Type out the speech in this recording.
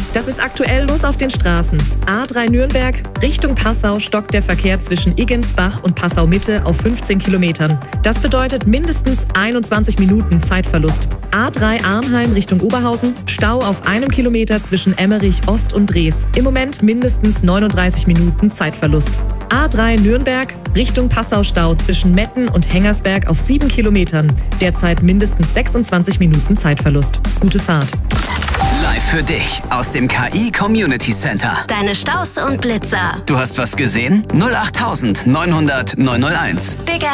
Das ist aktuell los auf den Straßen. A3 Nürnberg, Richtung Passau stockt der Verkehr zwischen Iggensbach und Passau-Mitte auf 15 Kilometern. Das bedeutet mindestens 21 Minuten Zeitverlust. A3 Arnheim Richtung Oberhausen, Stau auf 1 Kilometer zwischen Emmerich Ost und Drees. Im Moment mindestens 39 Minuten Zeitverlust. A3 Nürnberg, Richtung Passau-Stau zwischen Metten und Hengersberg auf 7 Kilometern. Derzeit mindestens 26 Minuten Zeitverlust. Gute Fahrt. Live für dich aus dem KI Community Center. Deine Staus und Blitzer. Du hast was gesehen? 08900 901.